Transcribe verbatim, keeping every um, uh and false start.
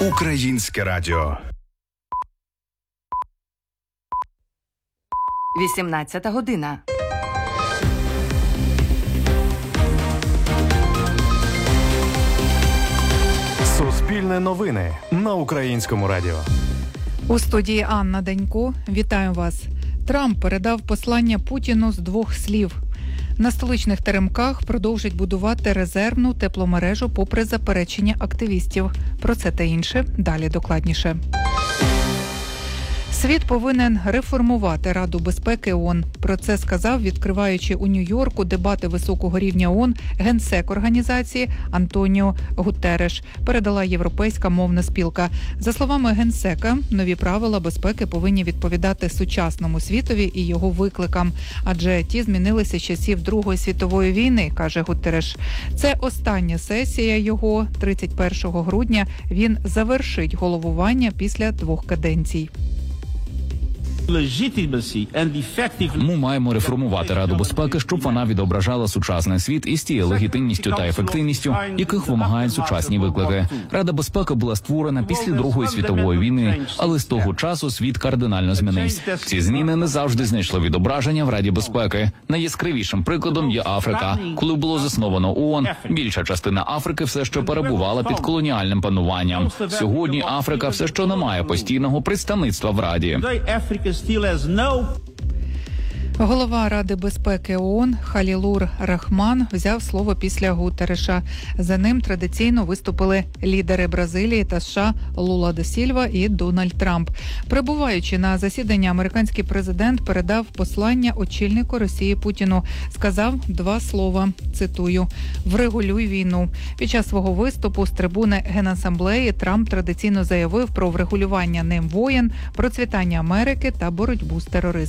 Українське радіо. вісімнадцята година. Суспільне новини на Українському радіо. У студії Анна Данько. Вітаю вас. Трамп передав послання Путіну з двох слів. На столичних теремках продовжать будувати резервну тепломережу попри заперечення активістів. Про це та інше далі докладніше. Світ повинен реформувати Раду безпеки ООН. Про це сказав, відкриваючи у Нью-Йорку дебати високого рівня ООН, генсек організації Антоніо Гутерреш, передала Європейська мовна спілка. За словами генсека, нові правила безпеки повинні відповідати сучасному світові і його викликам, адже ті змінилися з часів Другої світової війни, каже Гутерреш. Це остання сесія його, тридцять першого грудня, він завершить головування після двох каденцій. Ми маємо реформувати Раду безпеки, щоб вона відображала сучасний світ із тією легітимністю та ефективністю, яких вимагають сучасні виклики. Рада безпеки була створена після Другої світової війни, але з того часу світ кардинально змінився. Ці зміни не завжди знайшли відображення в Раді безпеки. Найяскравішим прикладом є Африка. Коли було засновано ООН, більша частина Африки все ще перебувала під колоніальним пануванням. Сьогодні Африка все ще не має постійного представництва в Раді. Голова Ради безпеки ООН Халілур Рахман взяв слово після Гутерреша. За ним традиційно виступили лідери Бразилії та США Лула де Сільва і Дональд Трамп. Прибуваючи на засідання, американський президент передав послання очільнику Росії Путіну. Сказав два слова, цитую, «Врегулюй війну». Під час свого виступу з трибуни Генасамблеї Трамп традиційно заявив про врегулювання ним воєн, процвітання Америки та боротьбу з тероризмом.